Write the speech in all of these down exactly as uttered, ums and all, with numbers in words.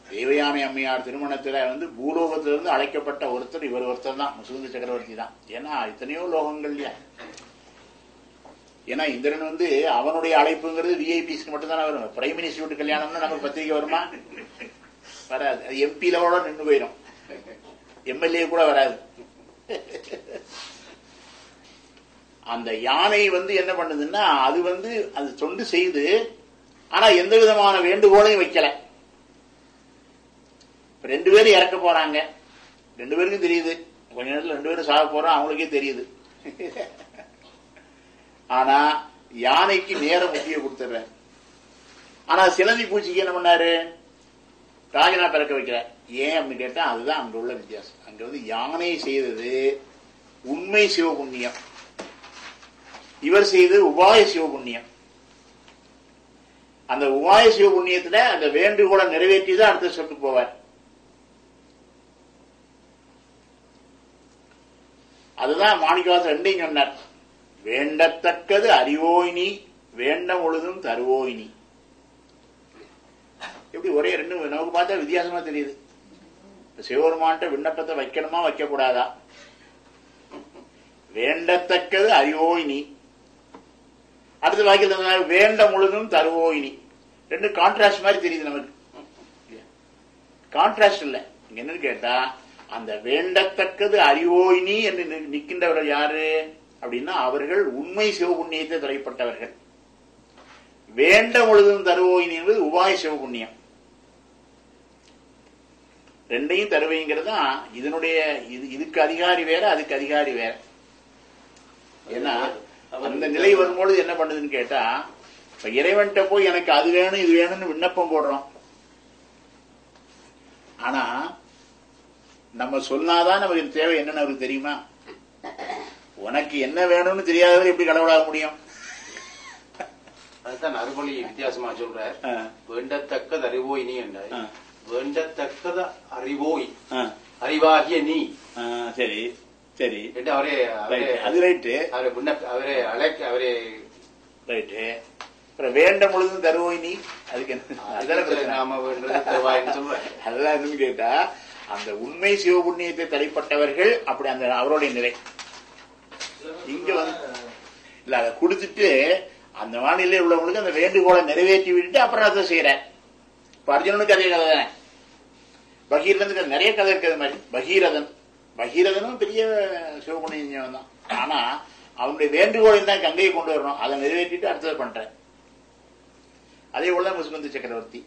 தேவயானை அம்மையார் திருமணத்துல வந்து பூலோகத்திலிருந்து அழைக்கப்பட்ட ஒருத்தர் இவர் ஒருத்தர் தான், முசுகுந்த சக்கரவர்த்தி தான். ஏன்னா எத்தனையோ லோகங்கள் இல்லையா. ஏன்னா இந்திரன் வந்து அவனுடைய அழைப்புங்கிறது விஐபிஸ்க்கு மட்டும் தானே வரும். பிரைம் மினிஸ்டர் வீட்டு கல்யாணம்னா நமக்கு பத்திரிக்கை வருமா? வராது. அது எம்பி லெவலோட நின்று போயிடும், எம்எல்ஏ கூட வராது. அந்த யானை வந்து என்ன பண்ணுதுன்னா அது வந்து அது தொண்டு செய்து, ஆனா எந்த விதமான வேண்டுகோளையும் வைக்கல. ரெண்டு பேரும் இறக்க போறாங்க, ரெண்டு பேருக்கும் தெரியுது கொஞ்ச நேரத்தில் ரெண்டு பேரும் சாக போறோம், அவங்களுக்கே தெரியுது. ஆனா யானைக்கு நேரம் முக்கிய கொடுத்துற. ஆனா சிலந்தி பூச்சிக்கு என்ன பண்ணாரு? ராஜனா பிறக்க வைக்கிறார். ஏன் அப்படின்னு கேட்டா அதுதான் அங்க உள்ள வித்தியாசம். அங்க வந்து யானை செய்தது உண்மை சிவபுண்ணியம், இவர் செய்தது உபாய சிவபுண்ணியம். அந்த உபாய சிவபுண்ணியத்துல அந்த வேண்டுகோளை நிறைவேற்றி தான் அடுத்த சொல்லு போவார். அதுதான் மாணிக்கவாசர் ரெண்டையும் சொன்னார். வேண்டத்தக்கது அறிவோயினி, வேண்ட முழுதும் தருவோயினி. எப்படி ஒரே ரெண்டு நமக்கு பார்த்தா வித்தியாசமா தெரியுது. சிவபெருமான்ட்ட விண்ணப்பத்தை வைக்கணுமா வைக்கக்கூடாதா? வேண்டத்தக்கது அறிவோயினி, அடுத்த வாக்கியத்தில் வேண்ட முழுதும் தருவோயினி. ரெண்டு கான்ட்ராஸ்ட் மாதிரி தெரியுது நமக்கு. கான்ட்ராஸ்ட் இல்ல. இங்க என்னன்னு கேட்டா அந்த வேண்டத்தக்கது அறிவோயினி என்று நிற்கின்றவர்கள் யாரு அப்படின்னா அவர்கள் உண்மை சிவபுண்ணியத்தை தலைப்பட்டவர்கள். வேண்ட முழுதும் தருவோயினி என்பது உபாய சிவபுண்ணியம். ரெண்டையும் தருவைங்கிறது இதனுடைய இதுக்கு அதிகாரி வேற, அதுக்கு அதிகாரி வேற. ஏன்னா அந்த நிலை வரும்பொழுது என்ன பண்ணுதுன்னு கேட்டா, இப்ப இறைவன்கிட்ட போய் எனக்கு அது வேணும் இது வேணும்னு விண்ணப்பம் போடுறோம். ஆனா நம்ம சொன்னாதான் நமக்கு தேவை என்னன்னு அவருக்கு தெரியுமா? உனக்கு என்ன வேணும்னு தெரியாதவர் எப்படி கடவுளாக முடியும்? அதுதான் அறுமொழி வித்தியாசமா சொல்ற. வேண்டத்தக்கது அறிவோய் நீ என்ற வேண்டத்தக்கது அறிவோய் அறிவாகிய நீ. சரி சரி அவரே அது ரைட்டு. அவரை அவரே அழைக்க அவரே ரைட்டு. வேண்ட முழுதும் தருவோய் நீ, அதுக்கு நாம வேண்டது தருவாயின்னு சொல்றேன். அதெல்லாம் என்னன்னு கேட்டா அந்த உண்மை சிவபுண்ணியத்தை தடைப்பட்டவர்கள் அப்படி அந்த அவருடைய நிலை. இங்க வந்து இல்ல அதை கொடுத்துட்டு அந்த வானிலை உள்ளவங்களுக்கு அந்த வேண்டுகோளை நிறைவேற்றி விட்டுட்டு அப்புறம் அதை செய்யற. இப்ப அர்ஜுனனுக்கு அதே கதை தானே. பகீரதனுக்கு நிறைய கதை இருக்கிறது மாதிரி. பகீரதன் பகீரதனும் பெரிய சிவபுண்ணியம் தான். ஆனா அவனுடைய வேண்டுகோளை தான் கங்கையை கொண்டு வரணும், அதை நிறைவேற்றிட்டு அடுத்ததை பண்ற. அதே போலதான் முசுகுந்த சக்கரவர்த்தி,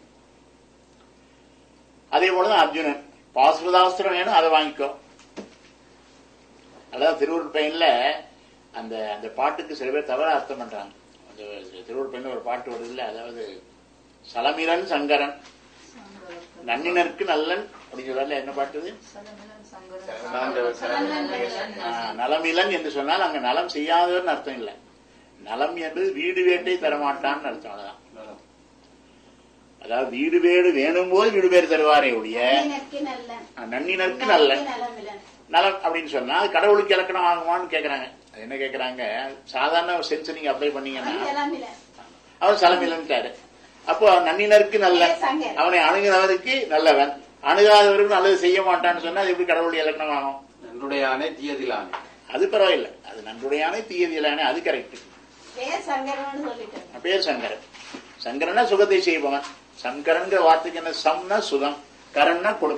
அதே போலதான் அர்ஜுனன். பாசுபதாஸ்திரம் வேணும், அதை வாங்கிக்கோ. அதாவது திருவூர் பையன்ல அந்த அந்த பாட்டுக்கு சில பேர் தவறா அர்த்தம் பண்றாங்க. அந்த திருவூர் பையன்ல ஒரு பாட்டு வருது இல்ல, அதாவது சலமிலன் சங்கரன் நன்னினருக்கு நல்லன் அப்படின்னு சொல்றாரு. என்ன பாட்டுது? நலமிலன் என்று சொன்னால் அங்க நலம் செய்யாதவர்னு அர்த்தம் இல்லை. நலம் என்பது வீடு வேட்டை தரமாட்டான்னு அர்த்தம். அவ்வளவுதான். அதாவது வீடு வேடு வேணும் போது வீடு பேர் தருவாரே ஒழிய நன்னினருக்கு நல்லன் நலம் அப்படின்னு சொன்னா அது கடவுளுக்கு இலக்கணம் ஆகுமான்னு கேக்குறாங்க. என்ன கேக்குறாங்க? சாதாரண சென்ஸ் நீங்க அப்ளை பண்ணீங்கன்னா அவன் சலமிலன்ட்டாரு. அப்போ நன்னினருக்கு நல்லன், அவனை அணுகினவருக்கு நல்லவன், அணுகாதவருக்கு நல்லது செய்ய மாட்டான்னு சொன்னா அது எப்படி கடவுளுடைய இலக்கணம் ஆகும்? நன்றுடைய ஆணை தீயதில் ஆணை. அது பரவாயில்ல, அது நன்றுடைய ஆணை தீயதில் ஆணை, அது கரெக்ட். பேர் சங்கரன். சங்கரன்னா சுகத்தை செய்பவன். சங்கரன் வார்த்தைக்கு என்ன? சம்னா சுகம், கரன்னா கொடுக்க.